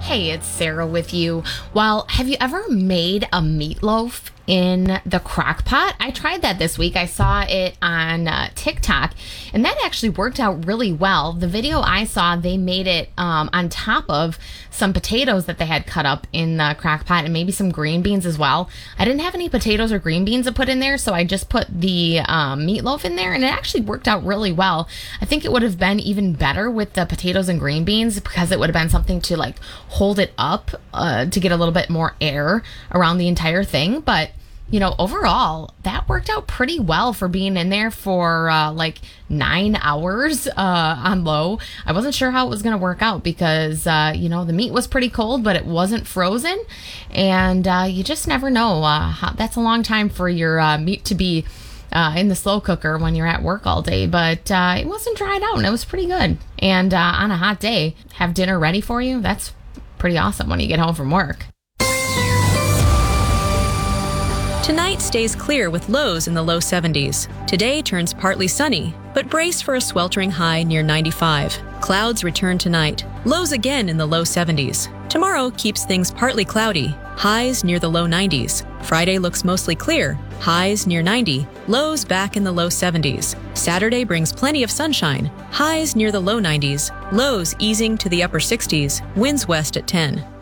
Hey, it's Sarah with you. Well, have you ever made a meatloaf in the crock pot? I tried that this week. I saw it on TikTok, and that actually worked out really well. The video I saw, they made it on top of some potatoes that they had cut up in the crock pot and maybe some green beans as well. I didn't have any potatoes or green beans to put in there, so I just put the meatloaf in there, and it actually worked out really well. I think it would have been even better with the potatoes and green beans because it would have been something to like hold it up to get a little bit more air around the entire thing. But overall, that worked out pretty well for being in there for like 9 hours on low. I wasn't sure how it was going to work out because, the meat was pretty cold, but it wasn't frozen. And you just never know. That's a long time for your meat to be in the slow cooker when you're at work all day. But it wasn't dried out, and it was pretty good. And on a hot day, have dinner ready for you. That's pretty awesome when you get home from work. Tonight stays clear with lows in the low 70s. Today turns partly sunny, but brace for a sweltering high near 95. Clouds return tonight. Lows again in the low 70s. Tomorrow keeps things partly cloudy. Highs near the low 90s. Friday looks mostly clear. Highs near 90. Lows back in the low 70s. Saturday brings plenty of sunshine. Highs near the low 90s. Lows easing to the upper 60s. Winds west at 10.